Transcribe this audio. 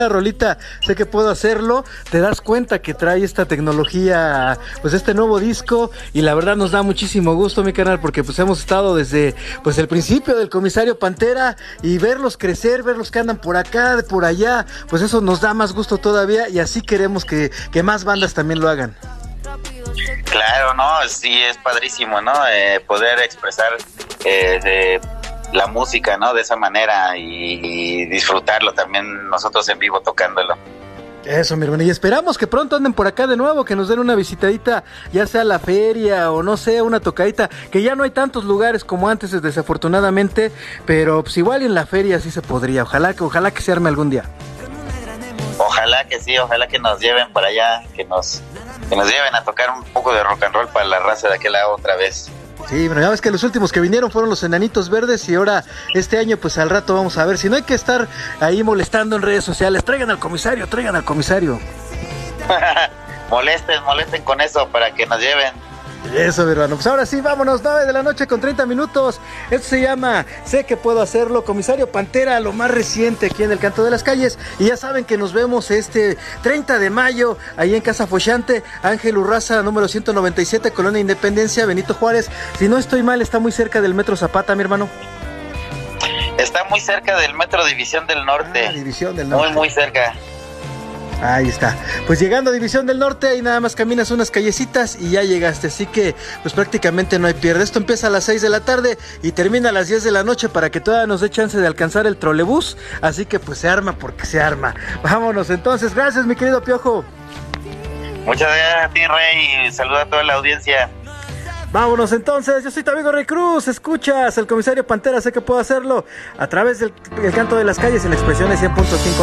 rolita, sé que puedo hacerlo, te das cuenta que trae esta tecnología, pues este nuevo disco, y la verdad nos da muchísimo gusto, mi canal, porque pues hemos estado desde pues el principio del Comisario Pantera, y verlos crecer, verlos que andan por acá, por allá, pues eso nos da más gusto todavía, y así queremos que más bandas también lo hagan. Claro, no, sí, es padrísimo, ¿no? Poder expresar la música, ¿no? De esa manera y disfrutarlo también nosotros en vivo tocándolo. Eso, mi hermano, y esperamos que pronto anden por acá de nuevo, que nos den una visitadita, ya sea a la feria o no sé, una tocadita, que ya no hay tantos lugares como antes, desafortunadamente, pero pues igual en la feria sí se podría, ojalá que se arme algún día. Ojalá que sí, ojalá que nos lleven para allá, que nos lleven a tocar un poco de rock and roll para la raza de aquel lado otra vez. Sí, bueno, ya ves que los últimos que vinieron fueron los Enanitos Verdes, y ahora este año pues al rato vamos a ver, si no hay que estar ahí molestando en redes sociales, traigan al comisario. molesten con eso para que nos lleven. Eso, mi hermano, pues ahora sí, vámonos, 9:30 p.m. Esto se llama Sé que puedo hacerlo, Comisario Pantera, lo más reciente aquí en el Canto de las Calles, y ya saben que nos vemos este 30 de mayo, ahí en Casa Fochante, Ángel Urraza, número 197, Colonia Independencia, Benito Juárez. Si no estoy mal, está muy cerca del Metro Zapata, mi hermano. Está muy cerca del Metro División del Norte. División del Norte. Muy cerca. Ahí está, pues llegando a División del Norte, ahí nada más caminas unas callecitas y ya llegaste, así que pues prácticamente no hay pierde. Esto empieza a las 6 de la tarde y termina a las 10 de la noche para que todavía nos dé chance de alcanzar el trolebús, así que pues se arma porque se arma. Vámonos entonces, gracias mi querido Piojo. Muchas gracias a ti, Rey, y saluda a toda la audiencia. Vámonos entonces, yo soy tu amigo Rey Cruz, escuchas el Comisario Pantera, sé que puedo hacerlo a través del Canto de las Calles en la Expresiones 100.5.